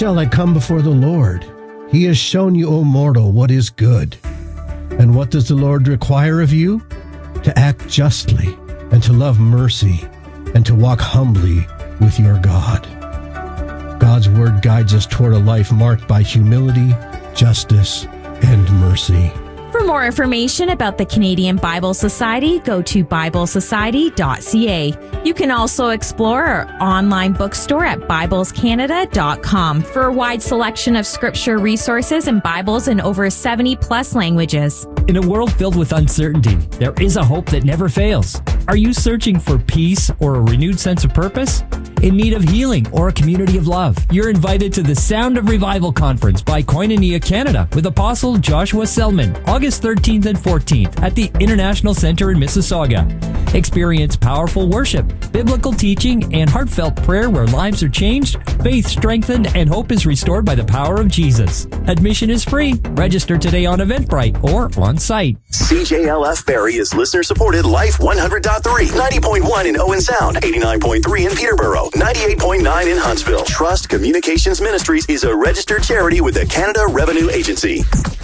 shall I come before the Lord? He has shown you, O mortal, what is good. And what does the Lord require of you? To act justly, and to love mercy, and to walk humbly with your God. God's word guides us toward a life marked by humility, justice, and mercy. For more information about the Canadian Bible Society, go to biblesociety.ca. You can also explore our online bookstore at biblescanada.com for a wide selection of scripture resources and Bibles in over 70-plus languages. In a world filled with uncertainty, there is a hope that never fails. Are you searching for peace or a renewed sense of purpose? In need of healing or a community of love? You're invited to the Sound of Revival Conference by Koinonia Canada with Apostle Joshua Selman, August 13th and 14th at the International Center in Mississauga. Experience powerful worship, biblical teaching, and heartfelt prayer where lives are changed, faith strengthened, and hope is restored by the power of Jesus. Admission is free. Register today on Eventbrite or on site. CJLF Barrie is listener-supported Life 100.3, 90.1 in Owen Sound, 89.3 in Peterborough, 98.9 in Huntsville. Trust Communications Ministries is a registered charity with the Canada Revenue Agency.